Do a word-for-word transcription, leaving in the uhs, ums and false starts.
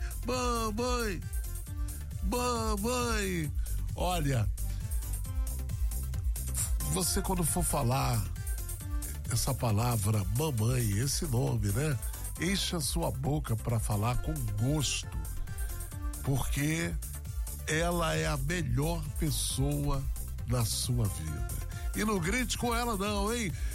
mamãe, mamãe. Olha, você quando for falar essa palavra mamãe, esse nome, né? Encha sua boca para falar com gosto, porque ela é a melhor pessoa na sua vida. E não grite com ela não, hein?